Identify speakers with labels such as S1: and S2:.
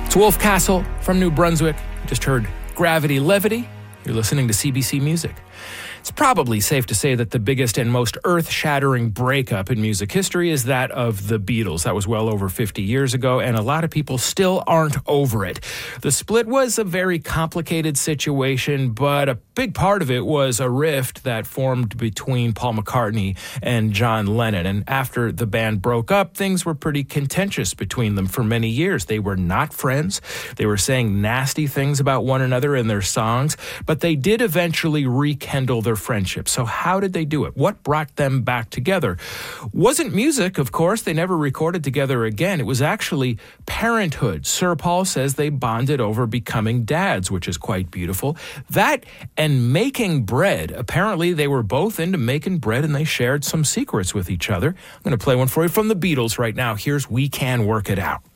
S1: It's Wolf Castle from New Brunswick. You just heard Gravity Levity. You're listening to CBC Music. It's probably safe to say that the biggest and most earth-shattering breakup in music history is that of the Beatles. That was well over 50 years ago, and a lot of people still aren't over it. The split was a very complicated situation, but a big part of it was a rift that formed between Paul McCartney and John Lennon. And after the band broke up, things were pretty contentious between them for many years. They were not friends. They were saying nasty things about one another in their songs, but they did eventually rekindle their friendship. So how did they do it? What brought them back together? Wasn't music, of course. They never recorded together again. It was actually parenthood. Sir Paul says they bonded over becoming dads, which is quite beautiful. That and making bread. Apparently, they were both into making bread and they shared some secrets with each other. I'm going to play one for you from the Beatles right now. Here's We Can Work It Out.